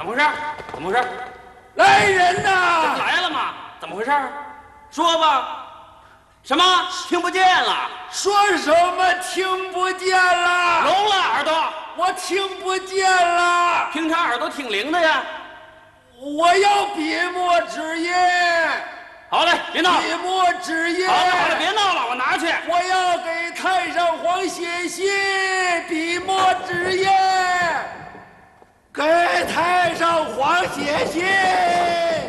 么回事？怎么回事？ 来人呐！ 来了吗？怎么回事？说吧。什么？听不见了？ 说什么听不见了？ 聋了耳朵？ 我听不见了。 平常耳朵挺灵的呀。 我要笔墨纸砚。 好嘞，别闹了。 笔墨纸砚。 好了好了，别闹了，我拿去。 我要给太上皇写信，笔墨纸砚，给太上皇写信。